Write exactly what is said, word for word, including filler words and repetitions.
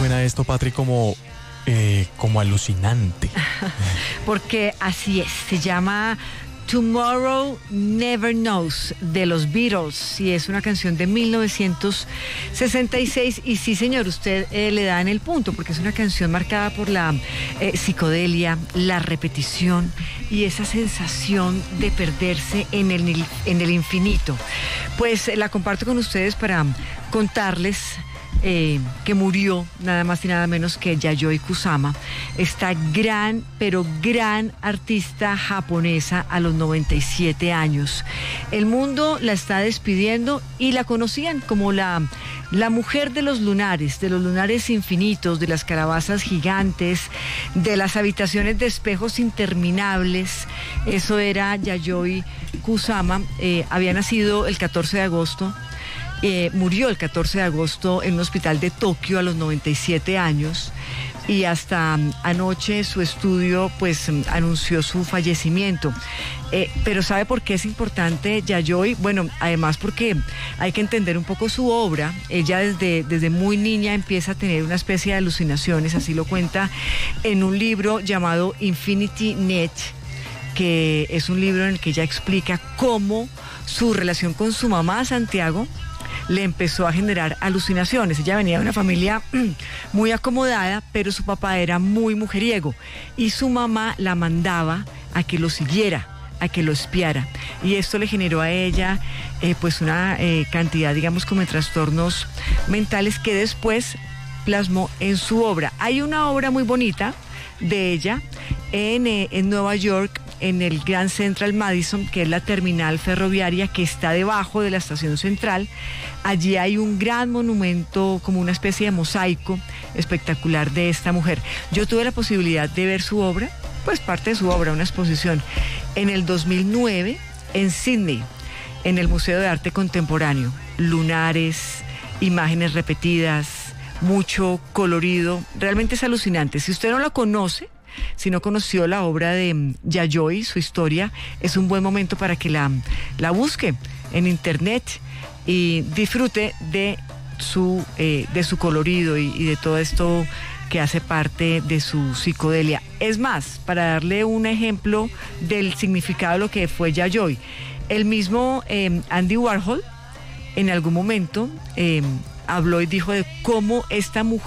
suena esto, Patri, como, eh, como alucinante. Porque así es, se llama Tomorrow Never Knows de los Beatles y es una canción de mil novecientos sesenta y seis y sí señor, usted eh, le da en el punto porque es una canción marcada por la eh, psicodelia, la repetición y esa sensación de perderse en el, en el infinito. Pues eh, la comparto con ustedes para contarles Eh, que murió nada más y nada menos que Yayoi Kusama, esta gran, pero gran artista japonesa a los noventa y siete años. El mundo la está despidiendo y la conocían como la, la mujer de los lunares, de los lunares infinitos, de las calabazas gigantes, de las habitaciones de espejos interminables. Eso era Yayoi Kusama. Eh, había nacido el catorce de agosto. Eh, murió el catorce de agosto en un hospital de Tokio a los noventa y siete años y hasta um, anoche su estudio pues um, anunció su fallecimiento. Eh, pero ¿sabe por qué es importante Yayoi? Bueno, además porque hay que entender un poco su obra. Ella desde, desde muy niña empieza a tener una especie de alucinaciones, así lo cuenta en un libro llamado Infinity Net, que es un libro en el que ella explica cómo su relación con su mamá, Santiago, le empezó a generar alucinaciones. Ella venía de una familia muy acomodada, pero su papá era muy mujeriego y su mamá la mandaba a que lo siguiera, a que lo espiara. Y esto le generó a ella eh, pues una eh, cantidad, digamos, como de trastornos mentales que después plasmó en su obra. Hay una obra muy bonita de ella en, eh, en Nueva York, en el Grand Central Madison, que es la terminal ferroviaria que está debajo de la estación central. Allí hay un gran monumento, como una especie de mosaico espectacular de esta mujer. Yo tuve la posibilidad de ver su obra, pues parte de su obra, una exposición, en el dos mil nueve en Sydney, en el Museo de Arte Contemporáneo. Lunares, imágenes repetidas, mucho colorido, realmente es alucinante. Si usted no la conoce, si no conoció la obra de Yayoi, su historia, es un buen momento para que la, la busque en internet y disfrute de su, eh, de su colorido y, y de todo esto que hace parte de su psicodelia. Es más, para darle un ejemplo del significado de lo que fue Yayoi, el mismo eh, Andy Warhol en algún momento eh, habló y dijo de cómo esta mujer